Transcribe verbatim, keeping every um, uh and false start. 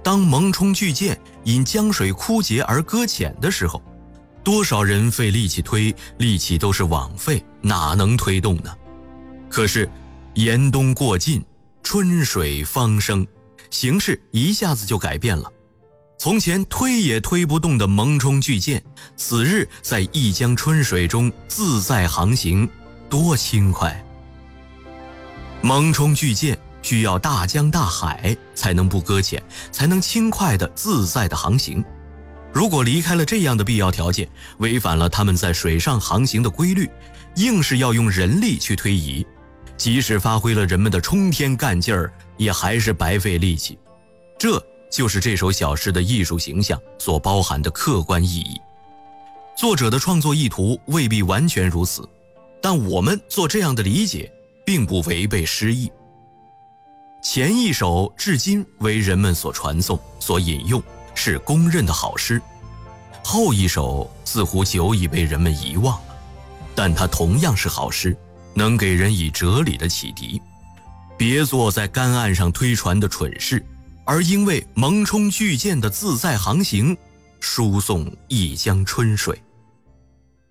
当蒙冲巨舰因江水枯竭而搁浅的时候，多少人费力气推，力气都是枉费，哪能推动呢？可是严冬过尽，春水方生，形势一下子就改变了。从前推也推不动的蒙冲巨舰，此日在一江春水中自在航行，多轻快！蒙冲巨舰需要大江大海才能不搁浅，才能轻快的自在的航行。如果离开了这样的必要条件，违反了他们在水上航行的规律，硬是要用人力去推移，即使发挥了人们的冲天干劲儿，也还是白费力气。这就是这首小诗的艺术形象所包含的客观意义。作者的创作意图未必完全如此，但我们做这样的理解并不违背诗意。前一首至今为人们所传颂所引用，是公认的好诗，后一首似乎久已被人们遗忘了，但它同样是好诗，能给人以哲理的启迪。别做在干岸上推船的蠢事，而因为蒙冲巨舰的自在航行，输送一江春水。